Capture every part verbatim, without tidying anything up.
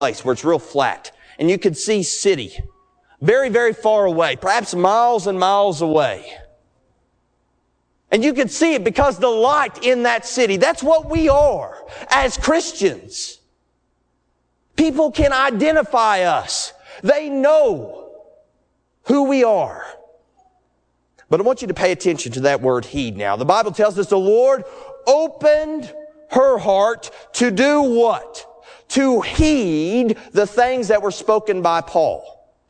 place where it's real flat and you could see city very, very far away, perhaps miles and miles away. And you could see it because the light in that city, that's what we are as Christians. People can identify us. They know who we are. But I want you to pay attention to that word heed now. The Bible tells us the Lord opened her heart to do what? To heed the things that were spoken by Paul.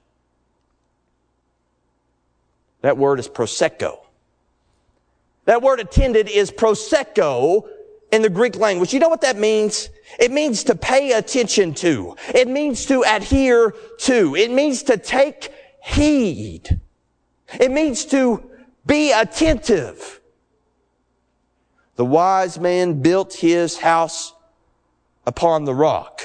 That word is proseko. That word attended is proseko in the Greek language. You know what that means? It means to pay attention to. It means to adhere to. It means to take heed. It means to be attentive. The wise man built his house upon the rock.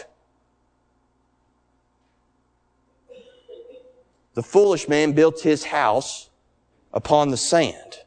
The foolish man built his house upon the sand.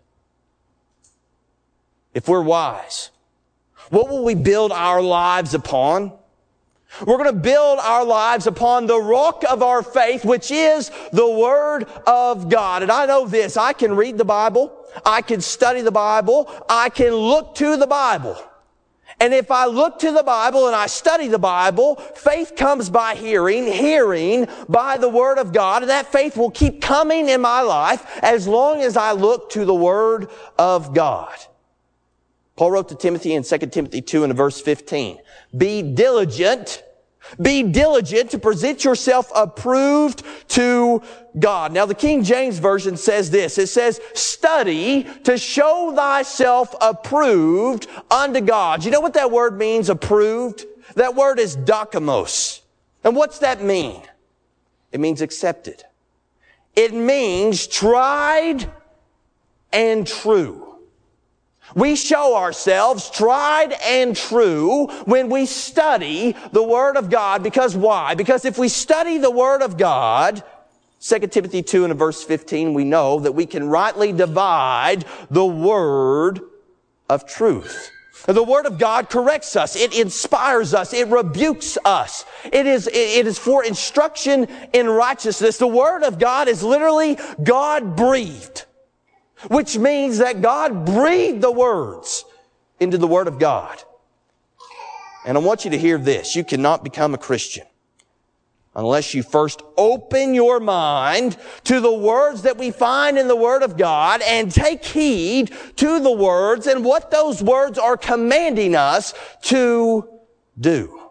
If we're wise, what will we build our lives upon? We're going to build our lives upon the rock of our faith, which is the Word of God. And I know this, I can read the Bible, I can study the Bible, I can look to the Bible. And if I look to the Bible and I study the Bible, faith comes by hearing, hearing by the Word of God, and that faith will keep coming in my life as long as I look to the Word of God. Paul wrote to Timothy in Second Timothy two and verse fifteen, be diligent, be diligent to present yourself approved to God. Now the King James Version says this, it says, study to show thyself approved unto God. You know what that word means, approved? That word is dokimos. And what's that mean? It means accepted. It means tried and true. We show ourselves tried and true when we study the Word of God. Because why? Because if we study the Word of God, Second Timothy two and verse fifteen, we know that we can rightly divide the Word of truth. The Word of God corrects us. It inspires us. It rebukes us. It is, it is for instruction in righteousness. The Word of God is literally God-breathed, which means that God breathed the words into the Word of God. And I want you to hear this. You cannot become a Christian unless you first open your mind to the words that we find in the Word of God and take heed to the words and what those words are commanding us to do.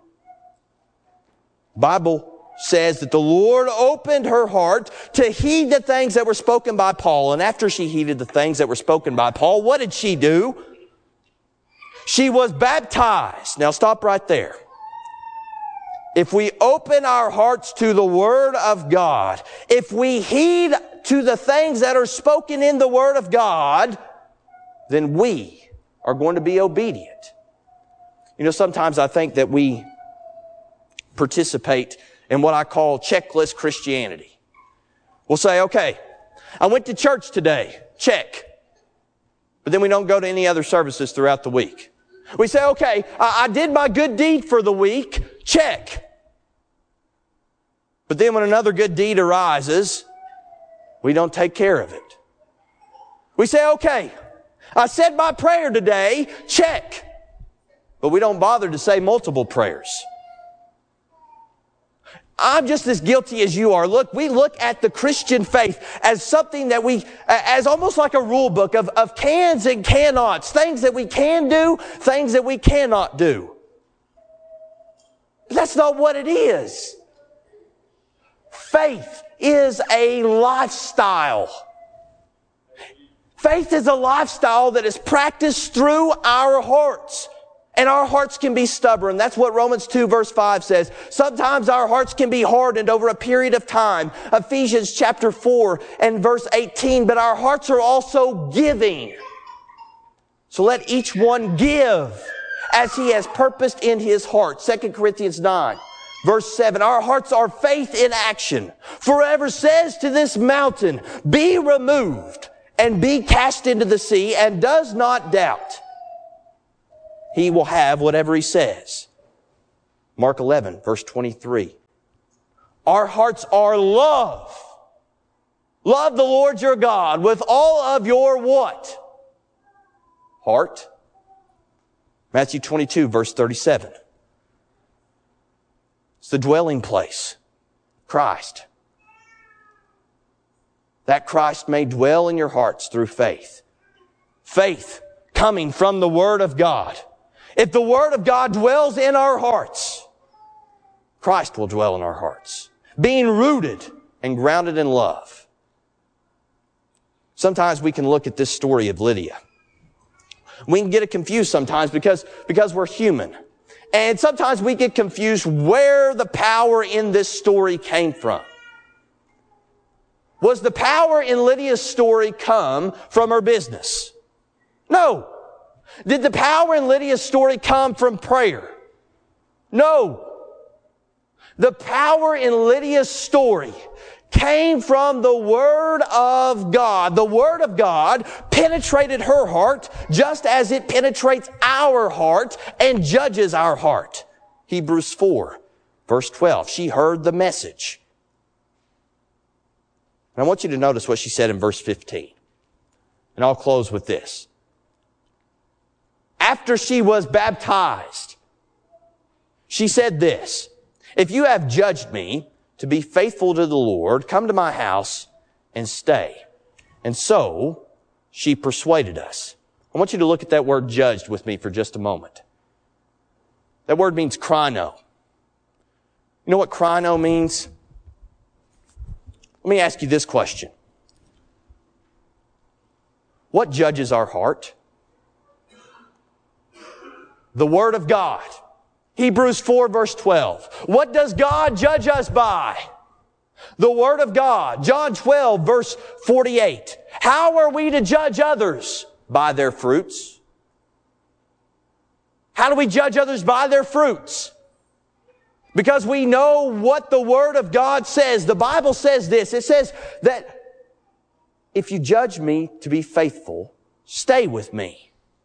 The Bible says that the Lord opened her heart to heed the things that were spoken by Paul. And after she heeded the things that were spoken by Paul, what did she do? She was baptized. Now stop right there. If we open our hearts to the Word of God, if we heed to the things that are spoken in the Word of God, then we are going to be obedient. You know, sometimes I think that we participate in what I call checklist Christianity. We'll say, okay, I went to church today. Check. But then we don't go to any other services throughout the week. We say, okay, I, I did my good deed for the week. Check. But then when another good deed arises, we don't take care of it. We say, okay, I said my prayer today. Check. But we don't bother to say multiple prayers. I'm just as guilty as you are. Look, we look at the Christian faith as something that we, as almost like a rule book of, of cans and cannots, things that we can do, things that we cannot do. That's not what it is. Faith is a lifestyle. Faith is a lifestyle that is practiced through our hearts. And our hearts can be stubborn. That's what Romans two verse five says. Sometimes our hearts can be hardened over a period of time. Ephesians chapter four and verse eighteen. But our hearts are also giving. So let each one give as he has purposed in his heart. Second Corinthians nine verse seven. Our hearts are faith in action. Forever says to this mountain, be removed and be cast into the sea, and does not doubt he will have whatever he says. Mark eleven, verse twenty-three. Our hearts are love. Love the Lord your God with all of your what? Heart. Matthew twenty-two, verse thirty-seven. It's the dwelling place. Christ. That Christ may dwell in your hearts through faith. Faith coming from the Word of God. If the Word of God dwells in our hearts, Christ will dwell in our hearts, being rooted and grounded in love. Sometimes we can look at this story of Lydia. We can get it confused sometimes because, because we're human. And sometimes we get confused where the power in this story came from. Was the power in Lydia's story come from her business? No. Did the power in Lydia's story come from prayer? No. The power in Lydia's story came from the Word of God. The Word of God penetrated her heart just as it penetrates our heart and judges our heart. Hebrews four, verse twelve. She heard the message. And I want you to notice what she said in verse fifteen. And I'll close with this. After she was baptized, she said this, if you have judged me to be faithful to the Lord, come to my house and stay. And so she persuaded us. I want you to look at that word judged with me for just a moment. That word means krino. You know what krino means? Let me ask you this question. What judges our heart? The Word of God. Hebrews four, verse twelve. What does God judge us by? The Word of God. John twelve, verse forty-eight. How are we to judge others? By their fruits. How do we judge others? By their fruits. Because we know what the Word of God says. The Bible says this. It says that if you judge me to be faithful, stay with me.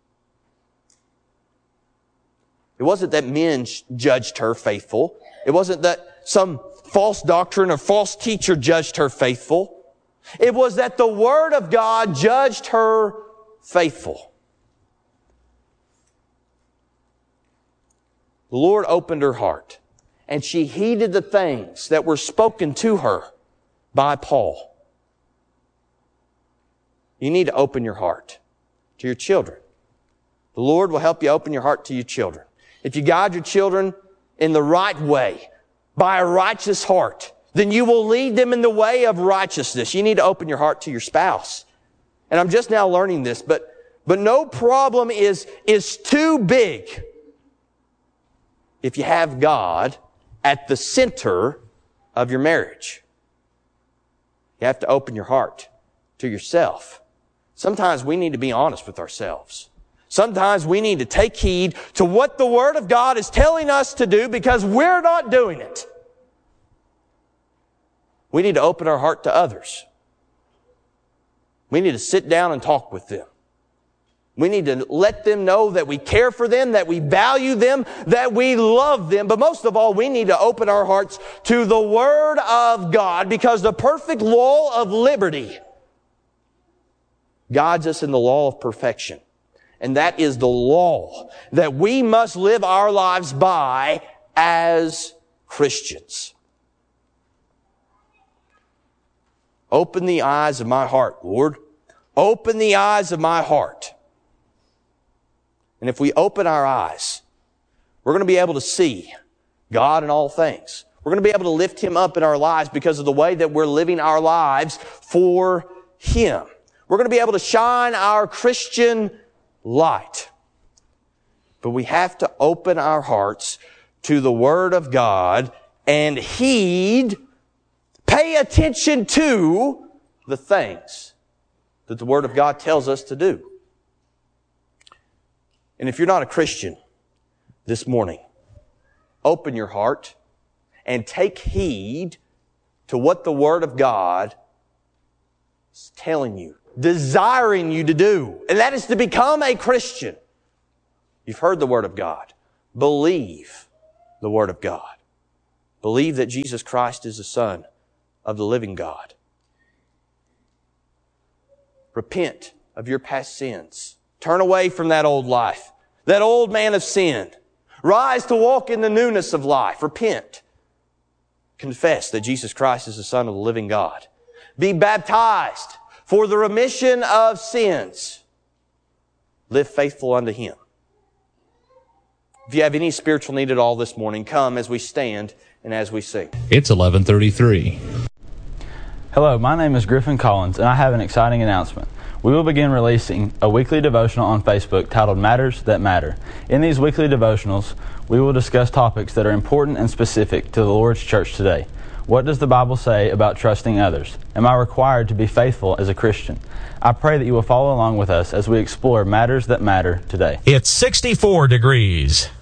It wasn't that men judged her faithful. It wasn't that some false doctrine or false teacher judged her faithful. It was that the Word of God judged her faithful. The Lord opened her heart, and she heeded the things that were spoken to her by Paul. You need to open your heart to your children. The Lord will help you open your heart to your children. If you guide your children in the right way, by a righteous heart, then you will lead them in the way of righteousness. You need to open your heart to your spouse. And I'm just now learning this, but, but no problem is, is too big if you have God at the center of your marriage. You have to open your heart to yourself. Sometimes we need to be honest with ourselves. Sometimes we need to take heed to what the Word of God is telling us to do because we're not doing it. We need to open our heart to others. We need to sit down and talk with them. We need to let them know that we care for them, that we value them, that we love them. But most of all, we need to open our hearts to the Word of God because the perfect law of liberty guides us in the law of perfection. And that is the law that we must live our lives by as Christians. Open the eyes of my heart, Lord. Open the eyes of my heart. And if we open our eyes, we're going to be able to see God in all things. We're going to be able to lift Him up in our lives because of the way that we're living our lives for Him. We're going to be able to shine our Christian light. But we have to open our hearts to the Word of God and heed, pay attention to the things that the Word of God tells us to do. And if you're not a Christian this morning, open your heart and take heed to what the Word of God is telling you, desiring you to do. And that is to become a Christian. You've heard the Word of God. Believe the Word of God. Believe that Jesus Christ is the Son of the living God. Repent of your past sins. Turn away from that old life, that old man of sin. Rise to walk in the newness of life. Repent. Confess that Jesus Christ is the Son of the living God. Be baptized for the remission of sins. Live faithful unto Him. If you have any spiritual need at all this morning, come as we stand and as we sing. It's eleven thirty-three. Hello, my name is Griffin Collins, and I have an exciting announcement. We will begin releasing a weekly devotional on Facebook titled Matters That Matter. In these weekly devotionals, we will discuss topics that are important and specific to the Lord's church today. What does the Bible say about trusting others? Am I required to be faithful as a Christian? I pray that you will follow along with us as we explore matters that matter today. It's sixty-four degrees.